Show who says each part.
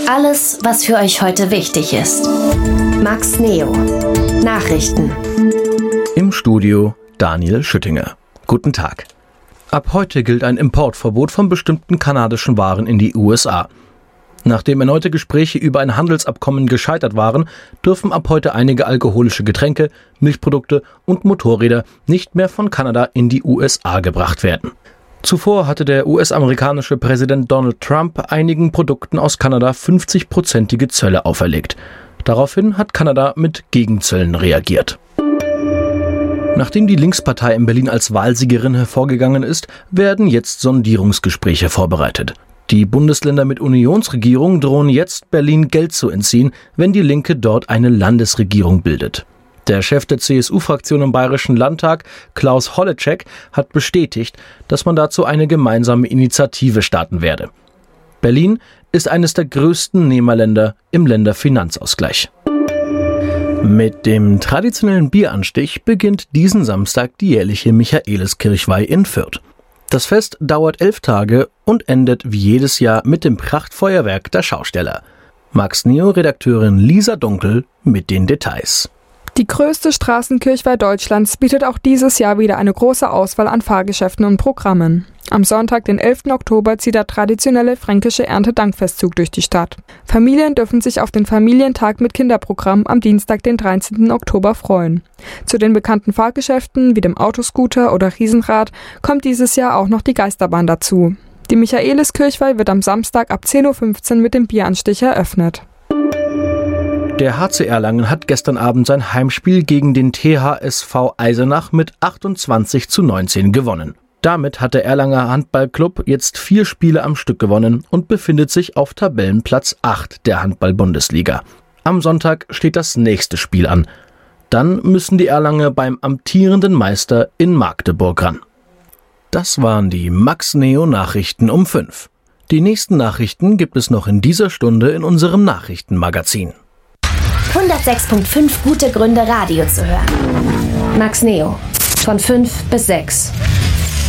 Speaker 1: Alles, was für euch heute wichtig ist. Max Neo. Nachrichten.
Speaker 2: Im Studio Daniel Schüttinger. Guten Tag. Ab heute gilt ein Importverbot von bestimmten kanadischen Waren in die USA. Nachdem erneute Gespräche über ein Handelsabkommen gescheitert waren, dürfen ab heute einige alkoholische Getränke, Milchprodukte und Motorräder nicht mehr von Kanada in die USA gebracht werden. Zuvor hatte der US-amerikanische Präsident Donald Trump einigen Produkten aus Kanada 50-prozentige Zölle auferlegt. Daraufhin hat Kanada mit Gegenzöllen reagiert. Nachdem die Linkspartei in Berlin als Wahlsiegerin hervorgegangen ist, werden jetzt Sondierungsgespräche vorbereitet. Die Bundesländer mit Unionsregierung drohen jetzt, Berlin Geld zu entziehen, wenn die Linke dort eine Landesregierung bildet. Der Chef der CSU-Fraktion im Bayerischen Landtag, Klaus Holleczek, hat bestätigt, dass man dazu eine gemeinsame Initiative starten werde. Berlin ist eines der größten Nehmerländer im Länderfinanzausgleich. Mit dem traditionellen Bieranstich beginnt diesen Samstag die jährliche Michaeliskirchweih in Fürth. Das Fest dauert 11 Tage und endet wie jedes Jahr mit dem Prachtfeuerwerk der Schausteller. Max Neo-Redakteurin Lisa Dunkel mit den Details.
Speaker 3: Die größte Straßenkirchweih Deutschlands bietet auch dieses Jahr wieder eine große Auswahl an Fahrgeschäften und Programmen. Am Sonntag, den 11. Oktober, zieht der traditionelle fränkische Erntedankfestzug durch die Stadt. Familien dürfen sich auf den Familientag mit Kinderprogramm am Dienstag, den 13. Oktober, freuen. Zu den bekannten Fahrgeschäften wie dem Autoscooter oder Riesenrad kommt dieses Jahr auch noch die Geisterbahn dazu. Die Michaeliskirchweih wird am Samstag ab 10.15 Uhr mit dem Bieranstich eröffnet.
Speaker 2: Der HC Erlangen hat gestern Abend sein Heimspiel gegen den THSV Eisenach mit 28:19 gewonnen. Damit hat der Erlanger Handballclub jetzt 4 Spiele am Stück gewonnen und befindet sich auf Tabellenplatz 8 der Handball-Bundesliga. Am Sonntag steht das nächste Spiel an. Dann müssen die Erlanger beim amtierenden Meister in Magdeburg ran. Das waren die Max Neo Nachrichten um 5. Die nächsten Nachrichten gibt es noch in dieser Stunde in unserem Nachrichtenmagazin.
Speaker 1: 106.5 gute Gründe, Radio zu hören. Max Neo. Von 5 bis 6.